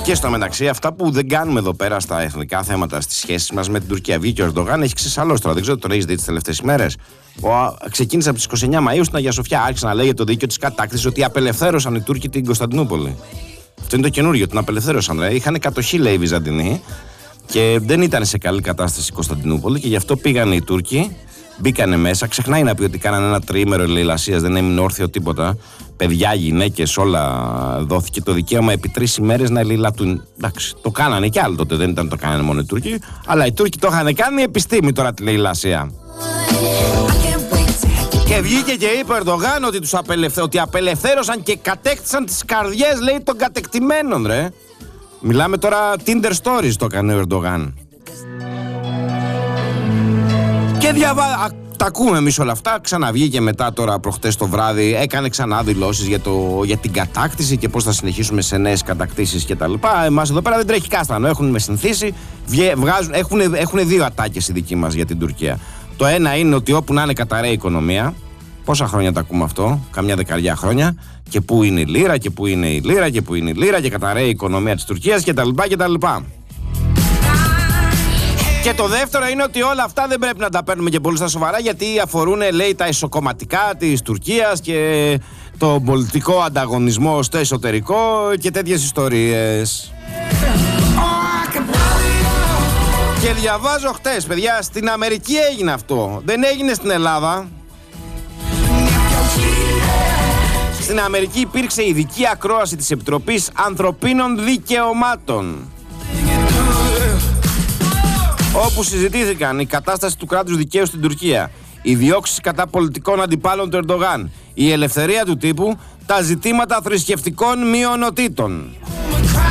Και στο μεταξύ, αυτά που δεν κάνουμε εδώ πέρα στα εθνικά θέματα, στις σχέσεις μας με την Τουρκία. Βγήκε ο Ερντογάν, έχει ξεσαλώσει τώρα. Δεν ξέρω, τον έχεις δει τις τελευταίες ημέρες. Ξεκίνησε από τις 29 Μαΐου στην Αγία Σοφιά. Άρχισε να λέγει το δίκαιο της κατάκτησης ότι απελευθέρωσαν οι Τούρκοι την Κωνσταντινούπολη. Αυτό είναι το καινούριο, την απελευθέρωσαν. Είχαν κατοχή, λέει, οι Βυζαντινοί και δεν ήταν σε καλή κατάσταση η Κωνσταντινούπολη και γι' αυτό πήγαν οι Τούρκοι. Μπήκανε μέσα, ξεχνάει να πει ότι κάνανε ένα τριήμερο ελεηλασίας, δεν έμεινε όρθιο τίποτα. Παιδιά, γυναίκες, όλα δόθηκε το δικαίωμα επί 3 ημέρες να ελεηλατούν. Εντάξει, το κάνανε κι άλλοι τότε, δεν ήταν το κάνανε μόνο οι Τούρκοι, αλλά οι Τούρκοι το είχαν κάνει επιστήμη τώρα τη ελεηλασία. Και βγήκε και είπε ο Ερντογάν ότι τους ότι απελευθέρωσαν και κατέκτησαν τις καρδιές, λέει, των κατεκτημένων, ρε. Μιλάμε τώρα Tinder Stories, το έκανε ο Ερντογάν. Και τα ακούμε εμείς όλα αυτά. Ξαναβγήκε μετά τώρα προχτές το βράδυ, έκανε ξανά δηλώσεις για την κατάκτηση και πώς θα συνεχίσουμε σε νέες κατακτήσεις κτλ. Εμάς εδώ πέρα δεν τρέχει κάστανο. Έχουν με συνθήσει, έχουν 2 ατάκες οι δικοί μας για την Τουρκία. Το ένα είναι ότι όπου να είναι καταραίει η οικονομία. Πόσα χρόνια τα ακούμε αυτό, καμιά 10 χρόνια. Και πού είναι η λίρα, και πού είναι η λίρα, και πού είναι η λίρα, και καταραίει η οικονομία της Τουρκίας κτλ. Και το δεύτερο είναι ότι όλα αυτά δεν πρέπει να τα παίρνουμε και πολύ στα σοβαρά, γιατί αφορούν, λέει, τα εσωκομματικά της Τουρκίας και τον πολιτικό ανταγωνισμό στο εσωτερικό και τέτοιες ιστορίες. Και διαβάζω χτες, παιδιά, στην Αμερική έγινε αυτό. Δεν έγινε στην Ελλάδα. Στην Αμερική υπήρξε ειδική ακρόαση της Επιτροπής Ανθρωπίνων Δικαιωμάτων, όπου συζητήθηκαν η κατάσταση του κράτους δικαίου στην Τουρκία, οι διώξεις κατά πολιτικών αντιπάλων του Ερντογάν, η ελευθερία του τύπου, τα ζητήματα θρησκευτικών μειονοτήτων.